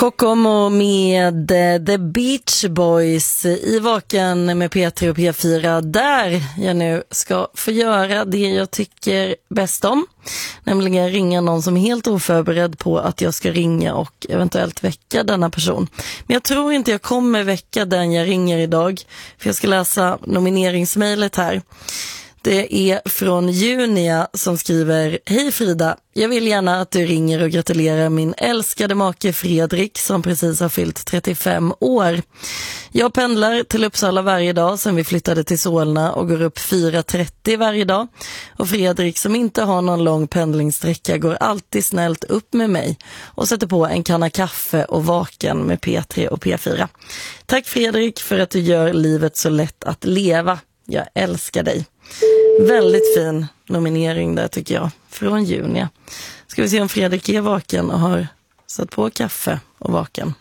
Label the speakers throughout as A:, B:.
A: Kokomo med The Beach Boys i Vaken med P3 och P4, där jag nu ska få göra det jag tycker bäst om, nämligen ringa någon som är helt oförberedd på att jag ska ringa och eventuellt väcka denna person. Men jag tror inte jag kommer väcka den jag ringer idag, för jag ska läsa nomineringsmejlet här. Det är från Junia som skriver: Hej Frida, jag vill gärna att du ringer och gratulerar min älskade make Fredrik som precis har fyllt 35 år. Jag pendlar till Uppsala varje dag sedan vi flyttade till Solna och går upp 4:30 varje dag. Och Fredrik, som inte har någon lång pendlingssträcka, går alltid snällt upp med mig och sätter på en kanna kaffe och Vaken med P3 och P4. Tack Fredrik för att du gör livet så lätt att leva. Jag älskar dig. Väldigt fin nominering där tycker jag, från Junia. Ska vi se om Fredrik är vaken och har satt på kaffe och Vaken.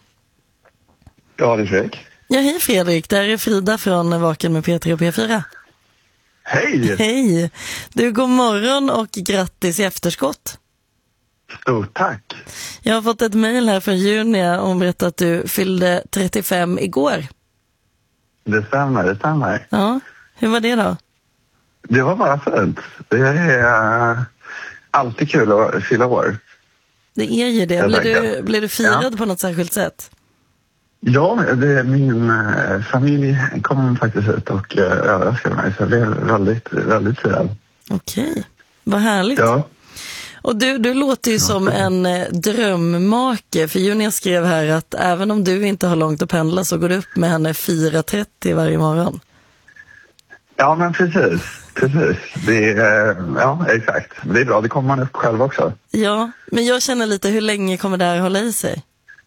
B: Ja, det är Fredrik.
A: Ja, hej Fredrik. Där är Frida från Vaken med P3 och P4.
B: Hej!
A: Hej! Du, god morgon och grattis i efterskott.
B: Stort tack.
A: Jag har fått ett mejl här från Junia om att du fyllde 35 igår.
B: Det stämmer.
A: Ja, hur var det då?
B: Det var bara fint. Det är alltid kul att fylla år.
A: Det är ju det. Blev du firad på något särskilt sätt?
B: Ja, min familj kom faktiskt ut och överraskade mig. Så jag blev väldigt, väldigt firad.
A: Okej, vad härligt.
B: Ja.
A: Och du låter ju som en drömmake, för Junia skrev här att även om du inte har långt att pendla så går du upp med henne 4:30 varje morgon.
B: Ja, men precis. Det är, ja, exakt. Det är bra, det kommer man upp själv också.
A: Ja, men jag känner lite, hur länge kommer det här hålla i sig?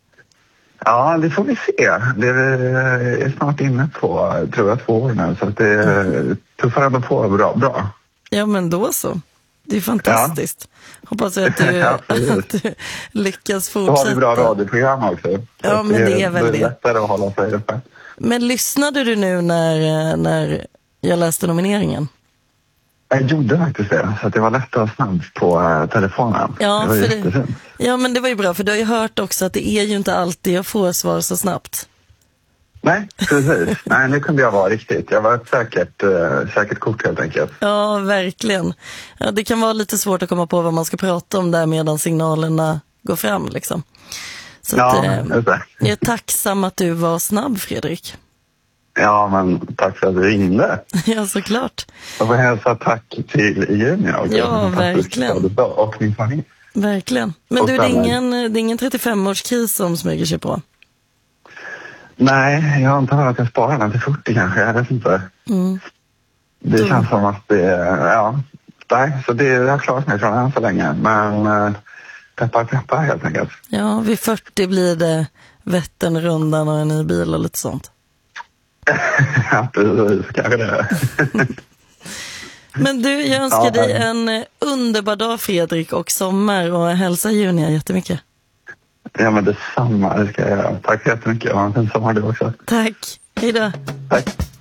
B: Ja, det får vi se. Det är snart inne på, tror jag, 2 år nu. Så att det tuffar ändå på bra.
A: Ja, men då så. Det är fantastiskt. Ja. Hoppas att du, att du lyckas fortsätta.
B: Så har vi bra radioprogram också.
A: Ja, men det är väl det.
B: Det är lättare att hålla sig uppe.
A: Men lyssnade du nu när jag läste nomineringen?
B: Jag gjorde faktiskt det, så att det var lätt att snabbt på telefonen.
A: Ja,
B: det var jättefint.
A: Ja, men det var ju bra, för du har ju hört också att det är ju inte alltid jag får svar så snabbt.
B: Nej, precis. Nej, nu kunde jag vara riktigt. Jag var ett säkert kort helt enkelt.
A: Ja, verkligen. Ja, det kan vara lite svårt att komma på vad man ska prata om där medan signalerna går fram liksom. Så
B: ja,
A: jag är tacksam att du var snabb, Fredrik.
B: Ja, men tack för att du ringde.
A: Ja, såklart.
B: Och får hälsa tack till Junia också.
A: Ja, verkligen.
B: Och min familj.
A: Verkligen. Men du, det är ingen 35-årskris som smyger sig på?
B: Nej, jag antar att jag sparar den till 40 kanske, jag vet inte. Det känns som att det är, så det har klarat mig från än så länge. Men peppar helt enkelt.
A: Ja, vid 40 blir det Vätternrundan och en ny bil och lite sånt.
B: Ja, precis, kanske det.
A: Men du, jag önskar dig en underbar dag, Fredrik, och sommar, och hälsa Junia jättemycket.
B: Ja, men detsamma, det ska jag göra. Tack så jättemycket. Ha en fin sommar du också.
A: Tack. Hej då.
B: Tack.